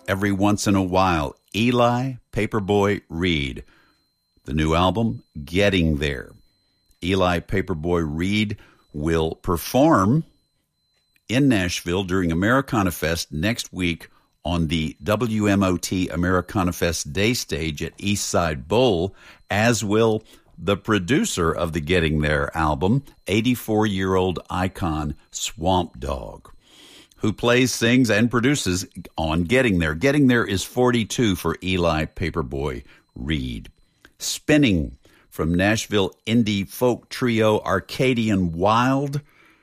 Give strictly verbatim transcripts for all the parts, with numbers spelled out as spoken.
every once in a while. Eli Paperboy Reed. The new album, Getting There. Eli Paperboy Reed will perform in Nashville during Americana Fest next week on the W M O T Americana Fest Day Stage at Eastside Bowl, as will the producer of the Getting There album, eighty-four-year-old icon Swamp Dogg, who plays, sings, and produces on Getting There. Getting There is forty-two for Eli Paperboy Reed. Spinning from Nashville indie folk trio Arcadian Wild.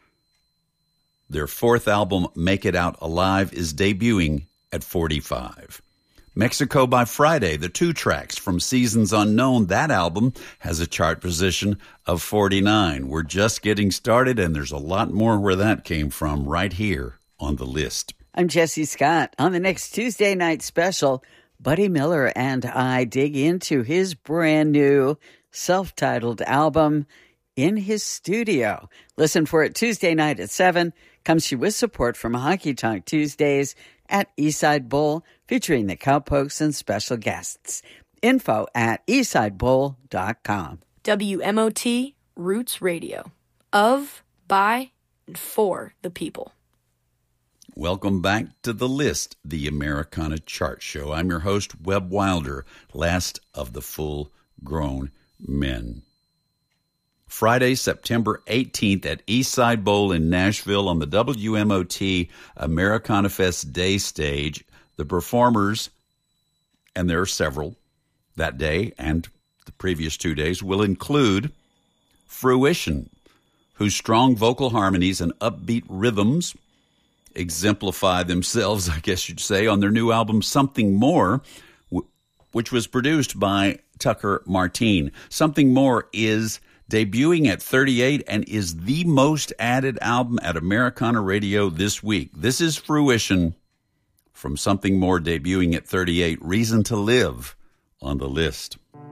Their fourth album, Make It Out Alive, is debuting at forty-five. Mexico by Friday, the two tracks from Seasons Unknown. That album has a chart position of forty-nine. We're just getting started, and there's a lot more where that came from right here on the list. I'm Jesse Scott. On the next Tuesday night special, Buddy Miller and I dig into his brand new self-titled album in his studio. Listen for it Tuesday night at seven. Comes to you with support from Honky Tonk Tuesdays at Eastside Bowl, featuring the Cowpokes and special guests. Info at eastside bowl dot com. W M O T Roots Radio. Of, by, and for the people. Welcome back to The List, the Americana Chart Show. I'm your host, Webb Wilder, last of the full-grown men. Friday, September eighteenth at Eastside Bowl in Nashville on the W M O T Americana Fest Day Stage. The performers, and there are several that day and the previous two days, will include Fruition, whose strong vocal harmonies and upbeat rhythms exemplify themselves, I guess you'd say, on their new album, Something More, which was produced by Tucker Martine. Something More is debuting at thirty-eight and is the most added album at Americana Radio this week. This is Fruition from Something More, debuting at thirty-eight. Reason to Live on the list.